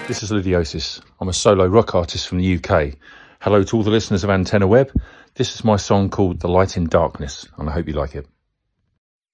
This is Ludiosis. I'm a solo rock artist from the UK. Hello to all the listeners of Antenna Web. This is my song called The Light in Darkness, and I hope you like it.